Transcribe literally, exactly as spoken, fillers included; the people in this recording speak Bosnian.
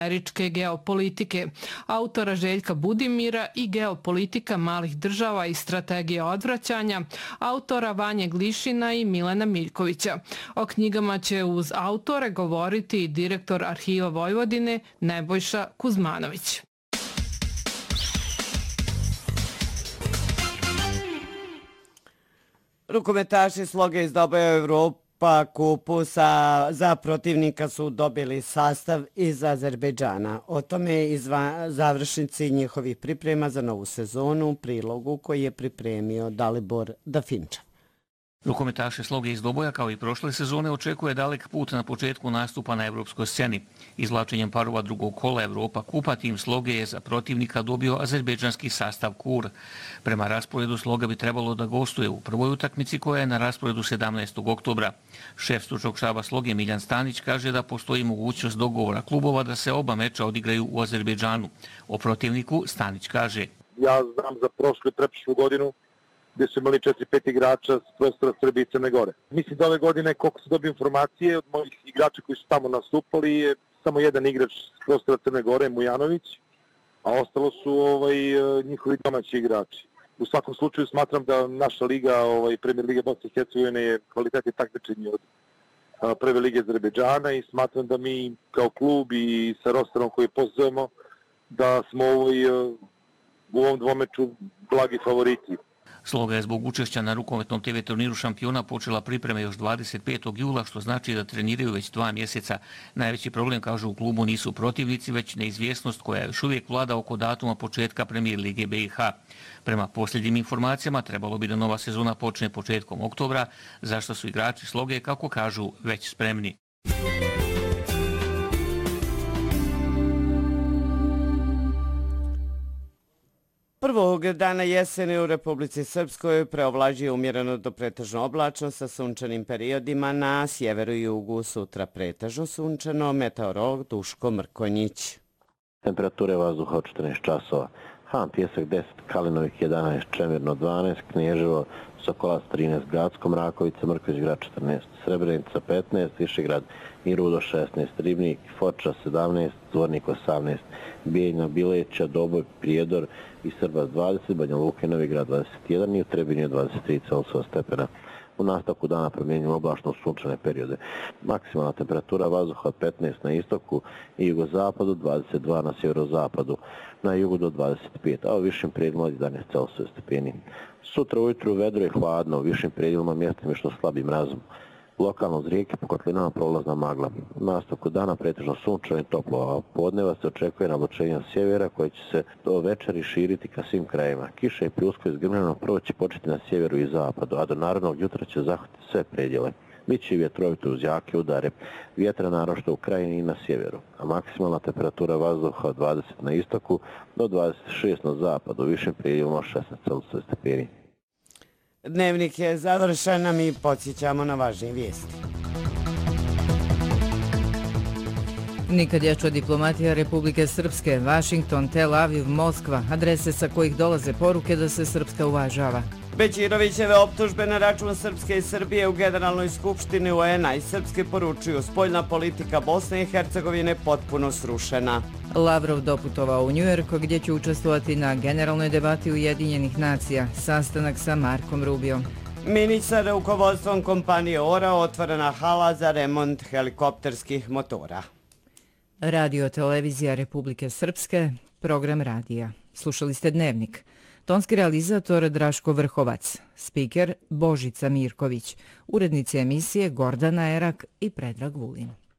američke geopolitike, autora Željka Budimira i Geopolitika malih država i strategija odvraćanja, autora Vanje Glišina i Milena Miljkovića. O knjigama će uz autore govoriti i direktor Arhiva Vojvodine Nebojša Kuzmanović. Rukometaši Sloge iz Doboja Evropa kupu sa, za protivnika su dobili sastav iz Azerbejdžana. O tome izva završnici njihovih priprema za novu sezonu u prilogu koji je pripremio Dalibor Dafinča. Rukometaše Sloge iz Doboja kao i prošle sezone očekuje dalek put na početku nastupa na evropskoj sceni. Izvlačenjem parova drugog kola Evropa kupa tim Sloge je za protivnika dobio azerbejdžanski sastav Kur. Prema rasporedu Sloga bi trebalo da gostuje u prvoj utakmici koja je na rasporedu sedamnaestog oktobra. Šef stručnog štaba Sloge Miljan Stanić kaže da postoji mogućnost dogovora klubova da se oba meča odigraju u Azerbejdžanu. O protivniku Stanić kaže: Ja znam za prošlu i preprošlu godinu gdje su imali četiri pet igrača s prostora Srbije i Crne Gore. Mislim da ove godine, koliko se dobio informacije od mojih igrača koji su tamo nastupali, je samo jedan igrač s prostora Crne Gore, Mujanović, a ostalo su ovaj, njihovi domaći igrači. U svakom slučaju smatram da naša liga, ovaj, Premier Liga Bosne i Hercegovine, je kvalitetni takmičenje od a, Prve lige Azerbejdžana i smatram da mi kao klub i sa rosterom koji pozovemo da smo ovaj, u ovom dvomeču blagi favoriti. Sloga je zbog učešća na rukometnom te ve turniru šampiona počela pripreme još dvadeset petog jula, što znači da treniraju već dva mjeseca. Najveći problem, kažu u klubu, nisu protivnici, već neizvjesnost koja još uvijek vlada oko datuma početka Premier Lige be i ha. Prema posljednjim informacijama, trebalo bi da nova sezona počne početkom oktobra, zašto su igrači Sloge, kako kažu, već spremni. Prvog dana jeseni u Republici Srpskoj preovlađuje umjereno do pretežno oblačno sa sunčanim periodima, na sjeveru i jugu sutra pretežno sunčano, meteorolog Duško Mrkonjić. Temperature vazduha od četrnaest časova. Han Pjesak deset, Kalinovik jedanaest, Čemirno dvanaest, Knježevo, Sokolac trinaest, Gacko, Mrakovica, Mrković grad četrnaest, Srebrenica petnaest, Višegrad i Rudo šesnaest, Ribnik, Foča sedamnaest, Zvornik osamnaest, Bijeljna, Bileća, Doboj, Prijedor i Srbac dvadeset, Banja Luka i Novi grad dvadeset jedan i u Trebinju dvadeset tri Celzijusova stepena. U nastavku dana promjenjujemo oblačno sunčane periode. Maksimalna temperatura vazduha od petnaest na istoku i jugozapadu, dvadeset dva na sjeverozapadu, na jugu do dvadeset pet, a u višim predjelima od jedanaest Celzijusova stepeni. Sutra ujutru vedro je hladno, u višim predjelima mjestima što slabim mrazom. Lokalno uz rijeke po kotlinama prolazna magla. U nastavku dana pretežno sunčano i toplo, a podneva se očekuje nablačenje sjevera koje će se do večeri širiti ka svim krajima. Kiša i pljusko izgrmljeno prvo će početi na sjeveru i zapadu, a do narodnog jutra će zahvatiti sve predjele. Biće i vjetrovito uz jake udare, vjetra naročito u krajini i na sjeveru, a maksimalna temperatura vazduha od dvadeset na istoku do dvadeset šest na zapadu, u višim predjelima šesnaest Celzijusova stepeni. Dnevnik je završen, a mi podsjećamo na važnije vijesti. Nikad jača diplomatija Republike Srpske, Vašington, Tel Aviv, Moskva, adrese sa kojih dolaze poruke da se Srpska uvažava. Bećirovićeve optužbe na račun Srpske i Srbije u Generalnoj skupštini u en a i Srpske poručuju spoljna politika Bosne i Hercegovine potpuno srušena. Lavrov doputovao u Njujork gdje će učestvovati na generalnoj debati Ujedinjenih nacija, sastanak sa Markom Rubijom. Mini sa rukovodstvom kompanije Ora otvorena hala za remont helikopterskih motora. Radio televizija Republike Srpske, program radija. Slušali ste Dnevnik. Tonski realizator Draško Vrhovac, spiker Božica Mirković, urednici emisije Gordana Erak i Predrag Vulin.